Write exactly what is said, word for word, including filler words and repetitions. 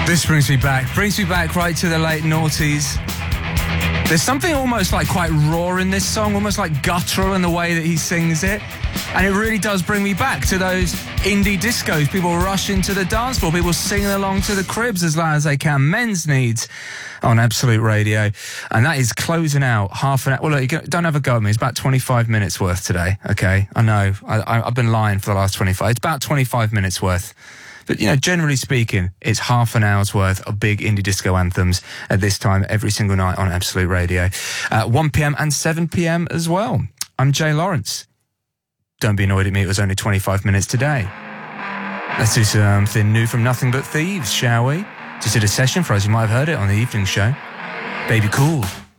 This brings me back, brings me back right to the late noughties. There's something almost like quite raw in this song, almost like guttural in the way that he sings it. And it really does bring me back to those indie discos. People rushing to the dance floor, people singing along to the cribs as loud as they can. Men's Needs on Absolute Radio. And that is closing out half an hour. Well, look, you don't have a go at me. It's about twenty-five minutes worth today, okay? I know. I, I, I've been lying for the last twenty-five. It's about twenty-five minutes worth. But, you know, generally speaking, it's half an hour's worth of big indie disco anthems at this time every single night on Absolute Radio. Uh, one p.m. and seven p.m. as well. I'm Jay Lawrence. Don't be annoyed at me, it was only twenty-five minutes today. Let's do something new from Nothing But Thieves, shall we? Just did a session for us, you might have heard it on the evening show. Baby Cool.